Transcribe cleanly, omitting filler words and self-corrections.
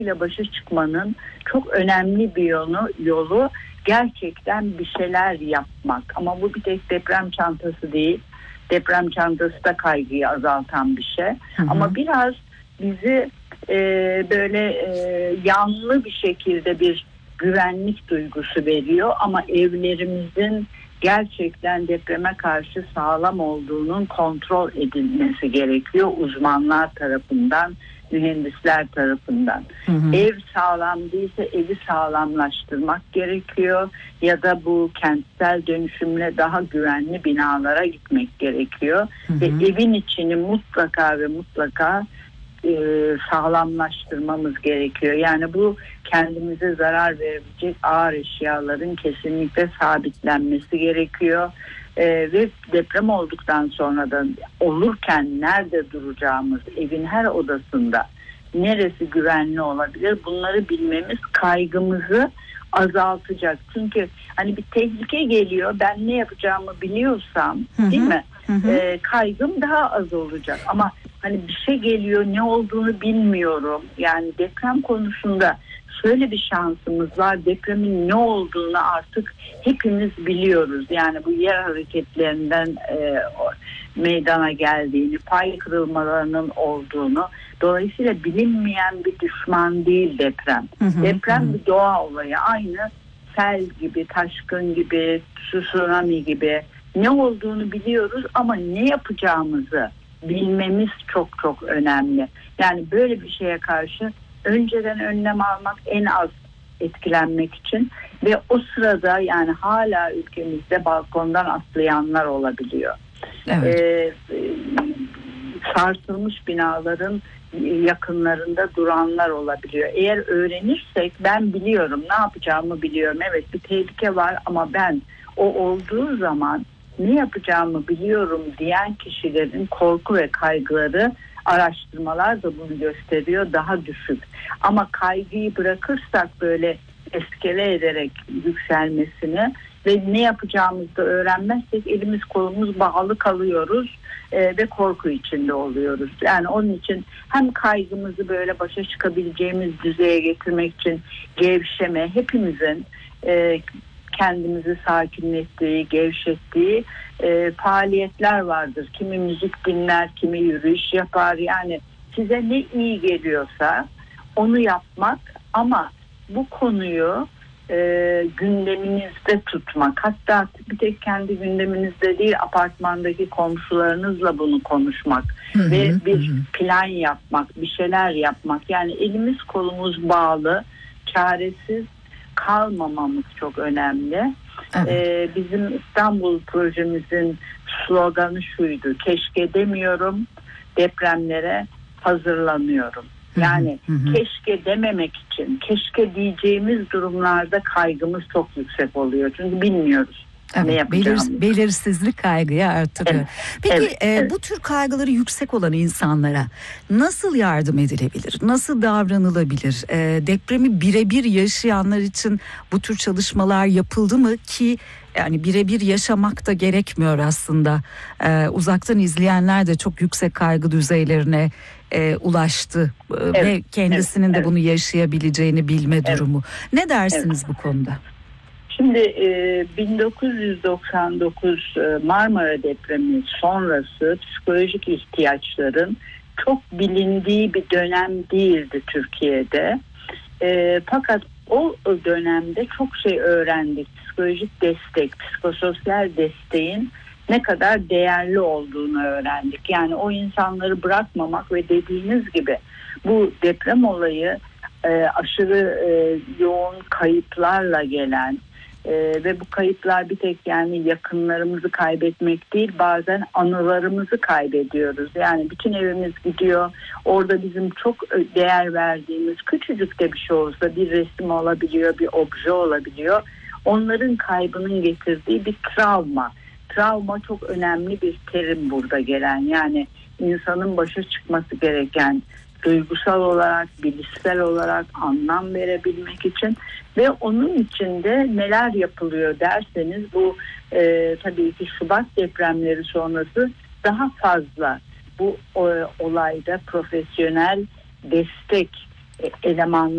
ile başa çıkmanın çok önemli bir yolu gerçekten bir şeyler yapmak. Ama bu bir tek deprem çantası değil. Deprem çantası da kaygıyı azaltan bir şey. Ama biraz bizi böyle yanlı bir şekilde bir güvenlik duygusu veriyor. Ama evlerimizin gerçekten depreme karşı sağlam olduğunun kontrol edilmesi gerekiyor uzmanlar tarafından, mühendisler tarafından. Ev sağlam değilse evi sağlamlaştırmak gerekiyor ya da bu kentsel dönüşümle daha güvenli binalara gitmek gerekiyor. Ve evin içini mutlaka ve mutlaka sağlamlaştırmamız gerekiyor. Yani bu kendimize zarar verebilecek ağır eşyaların kesinlikle sabitlenmesi gerekiyor. Ve deprem olduktan sonra da olurken nerede duracağımız, evin her odasında neresi güvenli olabilir, bunları bilmemiz kaygımızı azaltacak. Çünkü hani bir tehlike geliyor, ben ne yapacağımı biliyorsam, değil mi? Kaygım daha az olacak. Ama hani bir şey geliyor, ne olduğunu bilmiyorum. Yani deprem konusunda şöyle bir şansımız var. Depremin ne olduğunu artık hepimiz biliyoruz. Yani bu yer hareketlerinden meydana geldiğini, pay kırılmalarının olduğunu. Dolayısıyla bilinmeyen bir düşman değil deprem. Deprem bir doğa olayı. Aynı sel gibi, taşkın gibi, tsunami gibi. Ne olduğunu biliyoruz ama ne yapacağımızı bilmemiz çok çok önemli. Yani böyle bir şeye karşı önceden önlem almak, en az etkilenmek için. Ve o sırada yani hala ülkemizde balkondan atlayanlar olabiliyor. Evet. Sarsılmış binaların yakınlarında duranlar olabiliyor. Eğer öğrenirsek, ben biliyorum, ne yapacağımı biliyorum. Evet, bir tehlike var ama ben o olduğu zaman ne yapacağımı biliyorum diyen kişilerin korku ve kaygıları, araştırmalar da bunu gösteriyor, daha düşük. Ama kaygıyı bırakırsak böyle eskele ederek yükselmesini ve ne yapacağımızı da öğrenmezsek elimiz kolumuz bağlı kalıyoruz ve korku içinde oluyoruz. Yani onun için hem kaygımızı böyle başa çıkabileceğimiz düzeye getirmek için gevşeme, hepimizin kendimizi sakinlettiği, gevşettiği faaliyetler vardır. Kimi müzik dinler, kimi yürüyüş yapar. Yani size ne iyi geliyorsa onu yapmak, ama bu konuyu gündeminizde tutmak. Hatta bir tek kendi gündeminizde değil, apartmandaki komşularınızla bunu konuşmak ve bir plan yapmak, bir şeyler yapmak. Yani elimiz kolumuz bağlı, çaresiz kalmamamız çok önemli. Evet. Bizim İstanbul projemizin sloganı şuydu: keşke demiyorum, depremlere hazırlanıyorum. Yani keşke dememek için, keşke diyeceğimiz durumlarda kaygımız çok yüksek oluyor. Çünkü bilmiyoruz. Evet, belirsizlik kaygıyı artırıyor. Evet, peki bu tür kaygıları yüksek olan insanlara nasıl yardım edilebilir? Nasıl davranılabilir? Depremi birebir yaşayanlar için bu tür çalışmalar yapıldı mı ki? Yani birebir yaşamak da gerekmiyor aslında. Uzaktan izleyenler de çok yüksek kaygı düzeylerine ulaştı ve kendisinin de bunu yaşayabileceğini bilme durumu. Ne dersiniz bu konuda? Şimdi 1999 Marmara depremi sonrası psikolojik ihtiyaçların çok bilindiği bir dönem değildi Türkiye'de. Fakat o dönemde çok şey öğrendik. Psikolojik destek, psikososyal desteğin ne kadar değerli olduğunu öğrendik. Yani o insanları bırakmamak ve dediğiniz gibi bu deprem olayı aşırı yoğun kayıplarla gelen ve bu kayıplar bir tek yani yakınlarımızı kaybetmek değil, bazen anılarımızı kaybediyoruz. Yani bütün evimiz gidiyor. Orada bizim çok değer verdiğimiz küçücük de bir şey olsa, bir resim olabiliyor, bir obje olabiliyor. Onların kaybının getirdiği bir travma. Travma çok önemli bir terim burada gelen. Yani insanın başa çıkması gereken, duygusal olarak, bilişsel olarak anlam verebilmek için ve onun için de neler yapılıyor derseniz bu tabii ki Şubat depremleri sonrası daha fazla bu olayda profesyonel destek elemanları